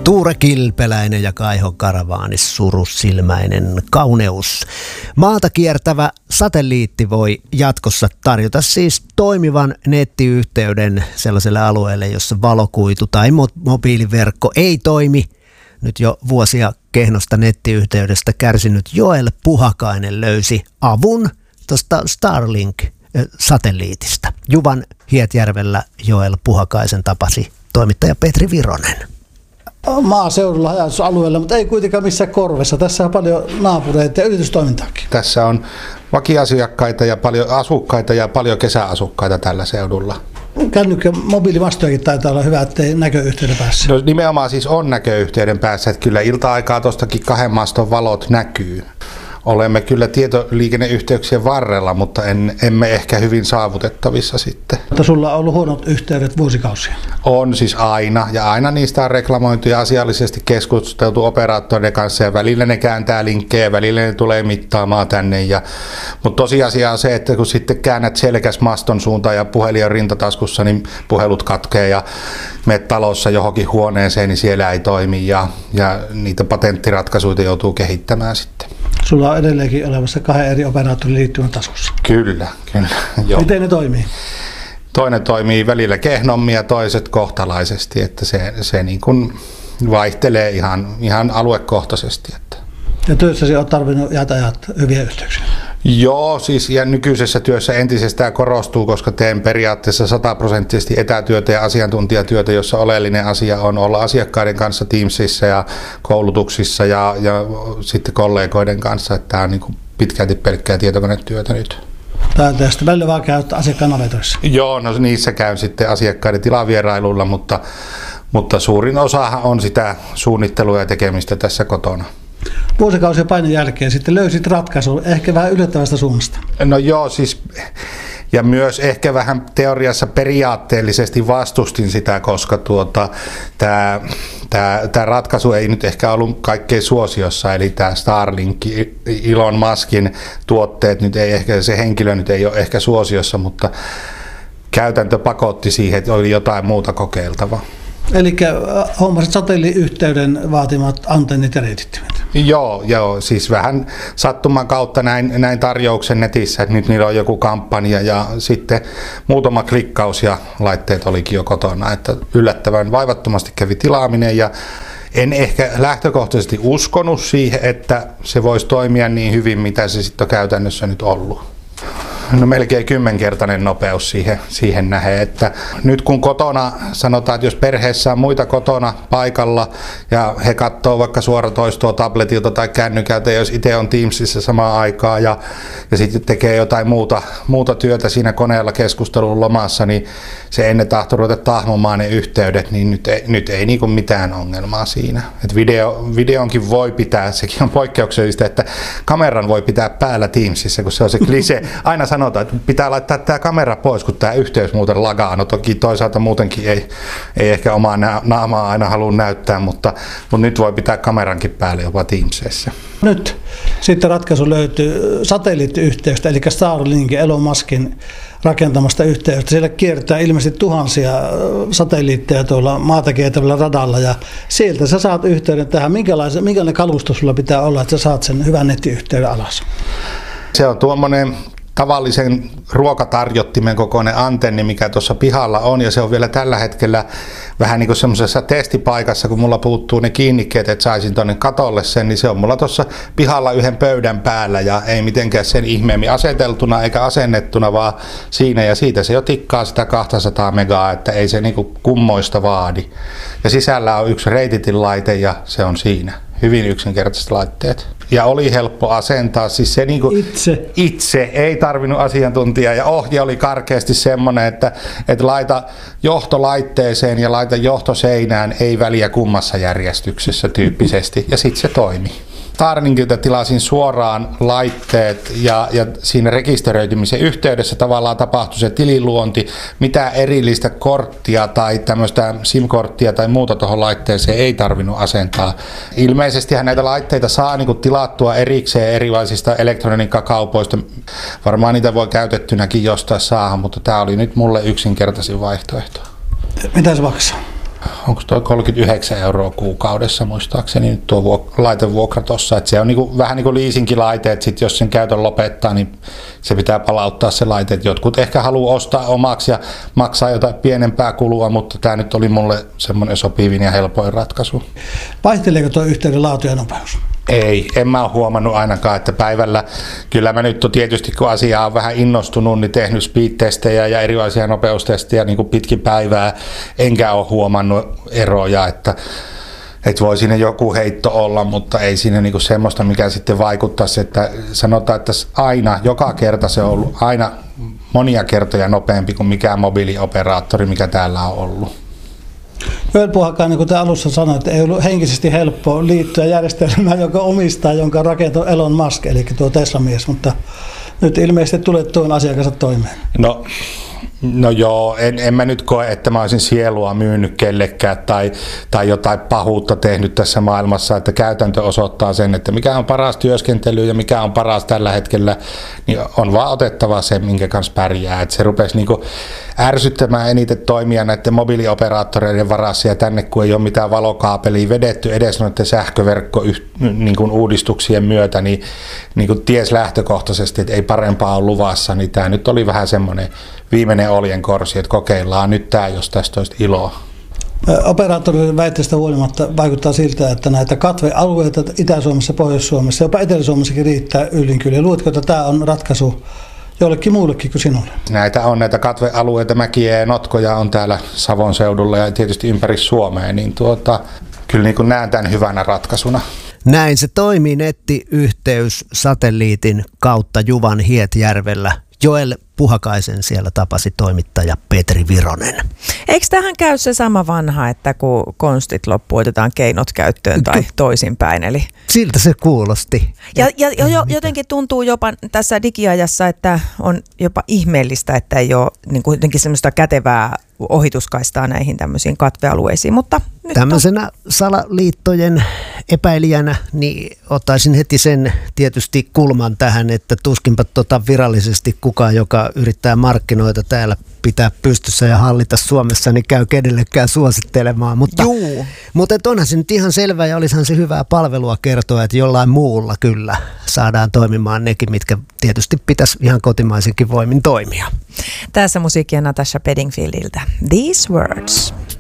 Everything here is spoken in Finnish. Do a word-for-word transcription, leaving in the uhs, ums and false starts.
Tuure Kilpeläinen ja Kaiho Karavaanis surusilmäinen kauneus. Maata kiertävä satelliitti voi jatkossa tarjota siis toimivan nettiyhteyden sellaiselle alueelle, jossa valokuitu tai mo- mobiiliverkko ei toimi. Nyt jo vuosia kehnosta nettiyhteydestä kärsinyt Joel Puhakainen löysi avun tuosta Starlink-satelliitista. Juvan Hietjärvellä Joel Puhakaisen tapasi toimittaja Petri Vironen. Maaseudulla, haja-asutusalueella, mutta ei kuitenkaan missään korvessa. Tässä on paljon naapureita ja yritystoimintaakin. Tässä on vakiasiakkaita ja paljon asukkaita ja paljon kesäasukkaita tällä seudulla. Kännykkä mobiilivastojakin taitaa olla hyvä, ettei näköyhteyden päässä. No, nimenomaan siis on näköyhteyden päässä, että kyllä ilta-aikaa tuostakin kahden maston valot näkyy. Olemme kyllä tietoliikenneyhteyksien varrella, mutta en, emme ehkä hyvin saavutettavissa sitten. Mutta sulla on ollut huonot yhteydet vuosikausia. On siis aina, ja aina niistä on reklamoitu ja asiallisesti keskusteltu operaattoreiden kanssa, ja välillä ne kääntää linkkejä, välillä ne tulee mittaamaan tänne. Ja, mutta tosiasia on se, että kun sitten käännät selkäs maston suuntaan ja puhelin on rintataskussa, niin puhelut katkee ja menet talossa johonkin huoneeseen, niin siellä ei toimi, ja, ja niitä patenttiratkaisuja joutuu kehittämään sitten. Sulla on edelleenkin olemassa kahden eri operaattorin liittymän taskussa. Kyllä, kyllä. Joo. Miten ne toimii? Toinen toimii välillä kehnommin ja toiset kohtalaisesti, että se, se niin kuin vaihtelee ihan, ihan aluekohtaisesti. Että. Ja työssäsi olet tarvinnut jäätä ajat hyviä yhteyksiä? Joo, siis ja nykyisessä työssä entisestään korostuu, koska teen periaatteessa sataprosenttisesti etätyötä ja asiantuntijatyötä, jossa oleellinen asia on olla asiakkaiden kanssa Teamsissa ja koulutuksissa ja, ja sitten kollegoiden kanssa, että tämä on niin kuin pitkälti pelkkää tietokonetyötä nyt. Täältä sitten välillä vaan käyttää asiakkaan navetoissa? Joo, no niissä käyn sitten asiakkaiden tilavierailulla, mutta, mutta suurin osahan on sitä suunnittelua ja tekemistä tässä kotona. Vuosikausien painin jälkeen sitten löysit ratkaisun ehkä vähän yllättävästä suunnasta. No joo, siis ja myös ehkä vähän teoriassa periaatteellisesti vastustin sitä, koska tuota, tämä, tämä, tämä ratkaisu ei nyt ehkä ollut kaikkein suosiossa, eli tämä Starlink, Elon Muskin tuotteet, nyt ei ehkä, se henkilö nyt ei ole ehkä suosiossa, mutta käytäntö pakotti siihen, että oli jotain muuta kokeiltavaa. Eli hommasit satelliittiyhteyden vaatimat antennit ja reitittimet. Joo, joo, siis vähän sattuman kautta näin, näin tarjouksen netissä, että nyt niillä on joku kampanja ja sitten muutama klikkaus ja laitteet olikin jo kotona, että yllättävän vaivattomasti kävi tilaaminen ja en ehkä lähtökohtaisesti uskonut siihen, että se voisi toimia niin hyvin, mitä se sitten on käytännössä nyt ollut. No melkein kymmenkertainen nopeus siihen, siihen nähden, että nyt kun kotona sanotaan, että jos perheessä on muita kotona paikalla ja he katsoo vaikka suoratoistoa tabletilta tai kännykältä, jos itse on Teamsissa samaan aikaan ja, ja sitten tekee jotain muuta, muuta työtä siinä koneella keskustelun lomassa, niin se ennen tahtoo ruveta tahmomaan ne yhteydet, niin nyt ei, nyt ei niin kuin mitään ongelmaa siinä. Et video, videonkin voi pitää, sekin on poikkeuksellista, että kameran voi pitää päällä Teamsissa, kun se on se klise. Aina sanotaan, että pitää laittaa tämä kamera pois, kun tämä yhteys muuten lagaa. No toki toisaalta muutenkin ei, ei ehkä omaa naamaa aina halua näyttää, mutta, mutta nyt voi pitää kamerankin päälle jopa Teamsissa. Nyt sitten ratkaisu löytyy satelliittiyhteystä, eli Starlinkin, Elon Muskin rakentamasta yhteydestä. Siellä kiertää ilmeisesti tuhansia satelliitteja tuolla maata kiertävällä radalla ja sieltä sä saat yhteyden tähän. Minkälainen, minkälainen kalusto sulla pitää olla, että sä saat sen hyvän nettiyhteyden alas? Se on tuommoinen tavallisen ruokatarjottimen kokoinen antenni, mikä tuossa pihalla on, ja se on vielä tällä hetkellä vähän niin kuin semmoisessa testipaikassa, kun mulla puuttuu ne kiinnikkeet, että saisin tuonne katolle sen, niin se on mulla tuossa pihalla yhden pöydän päällä, ja ei mitenkään sen ihmeemmin aseteltuna eikä asennettuna, vaan siinä, ja siitä se jo tikkaa sitä kaksisataa megaa, että ei se niin kuin kummoista vaadi. Ja sisällä on yksi reititin laite, ja se on siinä. Hyvin yksinkertaiset laitteet. Ja oli helppo asentaa, siis se niinku itse. itse, ei tarvinnut asiantuntijaa ja ohje oli karkeasti semmoinen, että, että laita johtolaitteeseen ja laita johtoseinään, ei väliä kummassa järjestyksessä tyyppisesti ja sitten se toimi. Starlinkilta tilasin suoraan laitteet ja, ja siinä rekisteröitymisen yhteydessä tavallaan tapahtui se tililuonti. Mitään erillistä korttia tai tämmöistä SIM-korttia tai muuta tuohon laitteeseen ei tarvinnut asentaa. Ilmeisestihän näitä laitteita saa niin kuin tilattua erikseen erilaisista elektroniikkakaupoista. Varmaan niitä voi käytettynäkin jostain saada, mutta tämä oli nyt mulle yksinkertaisin vaihtoehto. Mitä se maksaa? onko tuo kolmekymmentäyhdeksän euroa kuukaudessa muistaakseni nyt tuo vuok- laitevuokra tuossa, että se on niinku, vähän niin kuin leasingkilaite, että sit jos sen käytön lopettaa, niin se pitää palauttaa se laite, että jotkut ehkä haluaa ostaa omaksi ja maksaa jotain pienempää kulua, mutta tämä nyt oli mulle semmoinen sopivin ja helpoin ratkaisu. Vaihteleeko tuo yhteyden laatu ja nopeus? Ei, en mä ole huomannut ainakaan, että päivällä, kyllä mä nyt on tietysti kun asiaa on vähän innostunut, niin tehnyt speed-testejä ja erilaisia nopeustestejä niin kuin pitkin päivää, enkä ole huomannut eroja, että, että voi siinä joku heitto olla, mutta ei siinä niin kuin semmoista, mikä sitten vaikuttaisi, että sanotaan, että aina, joka kerta se on ollut aina monia kertoja nopeampi kuin mikään mobiilioperaattori, mikä täällä on ollut. Joel Puhakainen, niin kuin te alussa sanoitte, ei ollut henkisesti helppoa liittyä järjestelmään, joka omistaa, jonka rakentoi Elon Musk, eli tuo Tesla-mies, mutta nyt ilmeisesti tulet tuon asiakansa toimeen. No, no joo, en, en mä nyt koe, että mä olisin sielua myynyt kellekään tai, tai jotain pahuutta tehnyt tässä maailmassa, että käytäntö osoittaa sen, että mikä on paras työskentely ja mikä on paras tällä hetkellä, niin on vaan otettava se, minkä kanssa pärjää. Että se rupesi niinku ärsyttämään eniten toimia näiden mobiilioperaattoreiden varassa ja tänne kun ei ole mitään valokaapelia vedetty edes noiden sähköverkko-uudistuksien myötä, niin, niin kuin ties lähtökohtaisesti, että ei parempaa ole luvassa, niin tämä nyt oli vähän semmoinen viimeinen oljenkorsi, että kokeillaan nyt tämä, jos tästä olisi iloa. Operaattoreiden väitteestä huolimatta vaikuttaa siltä, että näitä katvealueita Itä-Suomessa, Pohjois-Suomessa, jopa Etelä-Suomessakin riittää yllin kyllä. Luuletko, että tämä on ratkaisu jollekin muullekin kuin sinulle? Näitä on näitä katvealueita, mäkiä ja notkoja on täällä Savon seudulla ja tietysti ympäri Suomea, niin tuota, kyllä niin kuin näen tämän hyvänä ratkaisuna. Näin se toimii nettiyhteys satelliitin kautta Juvan Hietjärvellä. Joel Puhakaisen siellä tapasi toimittaja Petri Vironen. Eikö tähän käy se sama vanha, että kun konstit loppuu, otetaan keinot käyttöön tai toisinpäin? Eli... Siltä se kuulosti. Ja, ja jo, jotenkin tuntuu jopa tässä digiajassa, että on jopa ihmeellistä, että ei ole niin kuin jotenkin semmoista kätevää ohituskaistaa näihin tämmöisiin katvealueisiin, mutta nyt tämmöisenä on... salaliittojen epäilijänä, niin ottaisin heti sen tietysti kulman tähän, että tuskinpa tota virallisesti kukaan, joka yrittää markkinoita täällä pitää pystyssä ja hallita Suomessa, niin käy kenellekään suosittelemaan. Mutta, mutta onhan se nyt ihan selvä ja olisihan se hyvää palvelua kertoa, että jollain muulla kyllä saadaan toimimaan nekin, mitkä tietysti pitäisi ihan kotimaisenkin voimin toimia. Tässä musiikkia Natasha Bedingfieldiltä. These Words.